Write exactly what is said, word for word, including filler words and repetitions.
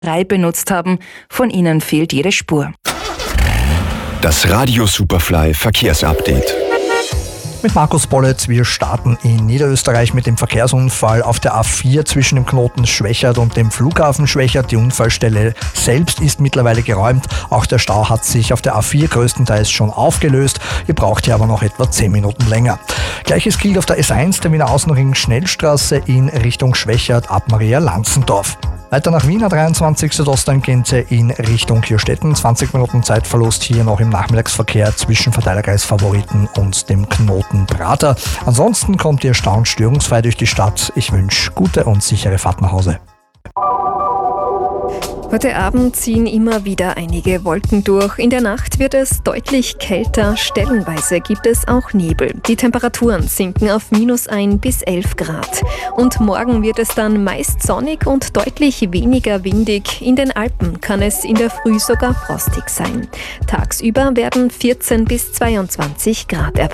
drei benutzt haben. Von ihnen fehlt jede Spur. Das Radio Superfly Verkehrsupdate. Mit Markus Bollitz, wir starten in Niederösterreich mit dem Verkehrsunfall auf der A vier zwischen dem Knoten Schwechat und dem Flughafen Schwechat. Die Unfallstelle selbst ist mittlerweile geräumt. Auch der Stau hat sich auf der A vier größtenteils schon aufgelöst. Ihr braucht hier aber noch etwa zehn Minuten länger. Gleiches gilt auf der S eins der Wiener Außenring Schnellstraße in Richtung Schwechat ab Maria Lanzendorf. Weiter nach Wien, A dreiundzwanzig Südosttangente in Richtung Kirstetten. zwanzig Minuten Zeitverlust hier noch im Nachmittagsverkehr zwischen Verteilerkreis Favoriten und dem Knoten Prater. Ansonsten kommt ihr Stau- und störungsfrei durch die Stadt. Ich wünsche gute und sichere Fahrt nach Hause. Heute Abend ziehen immer wieder einige Wolken durch. In der Nacht wird es deutlich kälter. Stellenweise gibt es auch Nebel. Die Temperaturen sinken auf minus ein bis elf Grad. Und morgen wird es dann meist sonnig und deutlich weniger windig. In den Alpen kann es in der Früh sogar frostig sein. Tagsüber werden vierzehn bis zweiundzwanzig Grad erwartet.